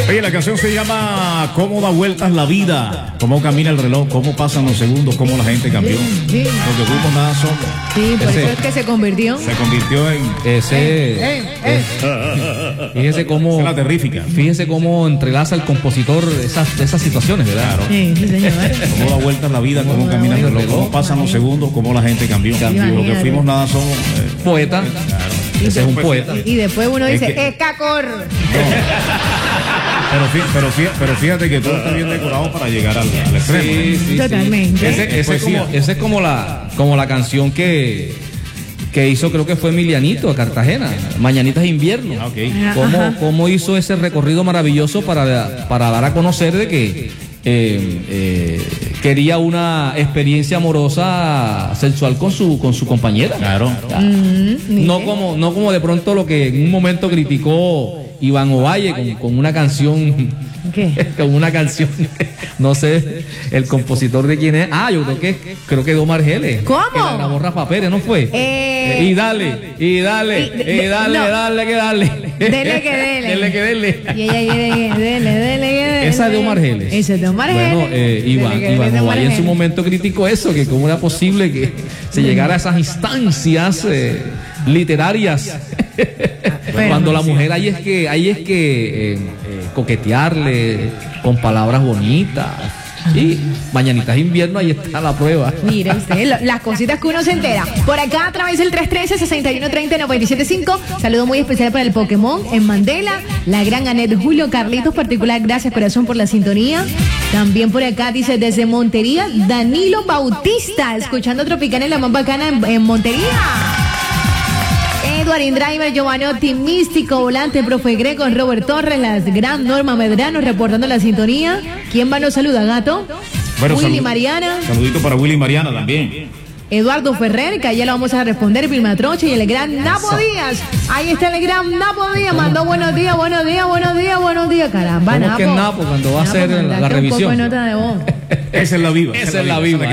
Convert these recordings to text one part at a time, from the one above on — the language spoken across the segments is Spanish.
Oye, la canción se llama ¿Cómo da vueltas la vida? ¿Cómo camina el reloj? ¿Cómo pasan los segundos? ¿Cómo la gente cambió? Sí. Porque fuimos nada somos. Sí, por eso es que se convirtió. Se convirtió en... Fíjese cómo... Es la terrífica. Fíjese cómo entrelaza el compositor esas situaciones, ¿verdad? Claro. Sí, señor. ¿Cómo da vueltas la vida? ¿Cómo camina el reloj? ¿Cómo pasan los segundos? ¿Cómo la gente cambió? Lo que fuimos nada somos. Poeta. Claro. Ese es un poeta. Y después uno dice, ¡es cacor! Pero fíjate que todo está bien decorado para llegar al extremo. Sí. Totalmente. Ese es como la canción que hizo, creo que fue Emilianito a Cartagena, Mañanitas de Invierno. Ah, ok. Cómo hizo ese recorrido maravilloso para dar a conocer de que quería una experiencia amorosa sexual con su compañera. Claro. No como de pronto lo que en un momento criticó Iván Ovalle con una canción. ¿Qué? Con una canción, no sé el compositor de quién es. Yo creo que de Omar Geles. ¿Cómo? Que la grabó Rafa Pérez, ¿no fue? Dele que dale. Dele que dele. Dele que dele. Y ella quiere dele. Esa es de Omar Geles. Esa es de Omar Geles. Bueno, Iván Ovalle en su momento criticó eso, que cómo era posible que se llegara a esas instancias literarias. Cuando la mujer hay es que coquetearle con palabras bonitas. Y Mañanitas de Invierno, ahí está la prueba. Mira usted, las cositas que uno se entera. Por acá a través del 313-6130-975. Saludo muy especial para el Pokémon en Mandela. La gran Anet Julio Carlitos particular. Gracias, corazón, por la sintonía. También por acá dice desde Montería, Danilo Bautista. Escuchando Tropicana, la más bacana en Montería. Edward Driver, Giovanotti, Místico, Volante, Profe Greco, Robert Torres, la gran Norma Medrano reportando la sintonía. ¿Quién va nos saluda, gato? Bueno, Willy Mariana. Saludito para Willy Mariana también. Eduardo Ferrer, que allá lo vamos a responder, Vilma Troche y el gran Napo Díaz. Ahí está el gran Napo Díaz, mandó buenos días. Caramba, ¿Cómo que es Napo cuando va a hacer la revisión? Un poco de nota de voz. Esa es la viva. Esa es la viva.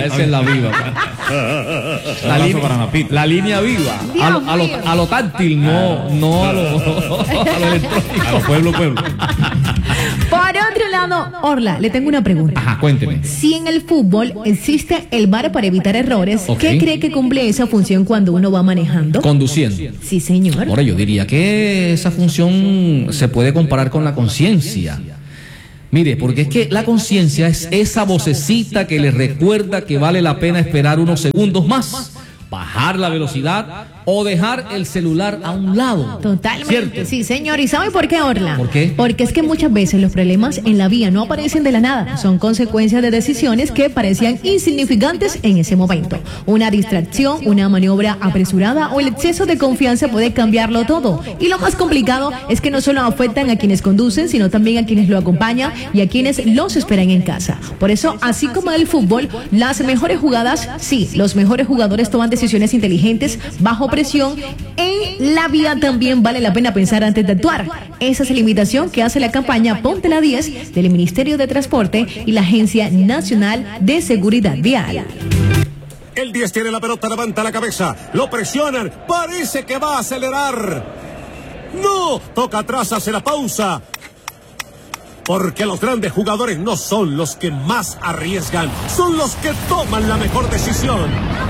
La línea viva. A lo táctil, no a lo electrónico. A lo pueblo. Por otro lado, Orla, le tengo una pregunta. Ajá, cuénteme. Si en el fútbol existe el VAR para evitar errores, ¿qué cree que cumple esa función cuando uno va manejando? Conduciendo. Sí, señor. Ahora yo diría que esa función se puede comparar con la conciencia. Mire, porque es que la conciencia es esa vocecita que le recuerda que vale la pena esperar unos segundos más, bajar la velocidad o dejar el celular a un lado. Totalmente, ¿cierto? sí, señor. ¿Y sabe por qué, Orla? ¿Por qué? Porque es que muchas veces los problemas en la vía no aparecen de la nada. Son consecuencias de decisiones que parecían insignificantes en ese momento. Una distracción, una maniobra apresurada o el exceso de confianza puede cambiarlo todo. Y lo más complicado es que no solo afectan a quienes conducen, sino también a quienes lo acompañan y a quienes los esperan en casa. Por eso, así como en el fútbol, las mejores jugadas, sí, los mejores jugadores toman decisiones inteligentes bajo presión. En la vía también vale la pena pensar antes de actuar. Esa es la invitación que hace la campaña Ponte la 10 del Ministerio de Transporte y la Agencia Nacional de Seguridad Vial. El 10 tiene la pelota, levanta la cabeza, lo presionan, parece que va a acelerar. No, toca atrás, hace la pausa. Porque los grandes jugadores no son los que más arriesgan, son los que toman la mejor decisión.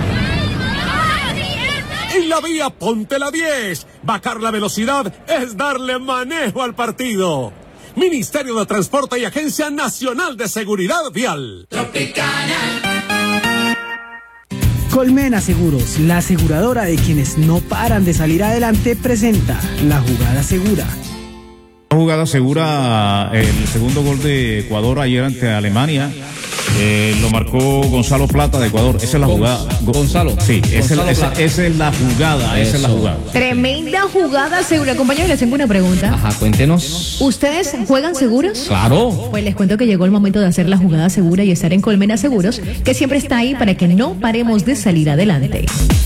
En la vía, ponte la 10. Bajar la velocidad es darle manejo al partido. Ministerio de Transporte y Agencia Nacional de Seguridad Vial. Tropicana. Colmena Seguros, la aseguradora de quienes no paran de salir adelante, presenta La Jugada Segura. La jugada segura, el segundo gol de Ecuador ayer ante Alemania. Lo marcó Gonzalo Plata de Ecuador. Esa es la jugada. Gonzalo. Sí, esa es la jugada. Eso. Esa es la jugada. Tremenda jugada segura. Compañeros, les tengo una pregunta. Ajá, cuéntenos. ¿Ustedes juegan seguros? Claro. Pues les cuento que llegó el momento de hacer la jugada segura y estar en Colmena Seguros, que siempre está ahí para que no paremos de salir adelante.